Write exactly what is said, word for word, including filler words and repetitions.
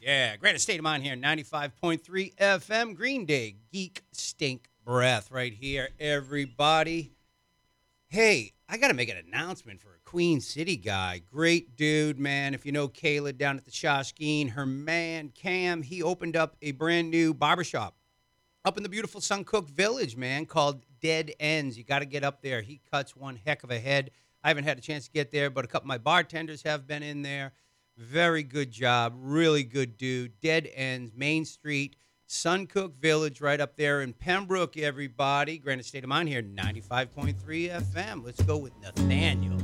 Yeah, greatest state of mind here, ninety-five point three F M, Green Day, Geek Stink Breath right here, everybody. Hey, I got to make an announcement for a Queen City guy. Great dude, man. If you know Kayla down at the Shoshkeen, her man, Cam, he opened up a brand new barbershop up in the beautiful Suncook Village, man, called Dead Ends. You got to get up there. He cuts one heck of a head. I haven't had a chance to get there, but a couple of my bartenders have been in there. Very good job. Really good dude. Dead Ends, Main Street, Suncook Village, right up there in Pembroke, everybody. Granted State of Mind here, ninety-five point three F M. Let's go with Nathaniel.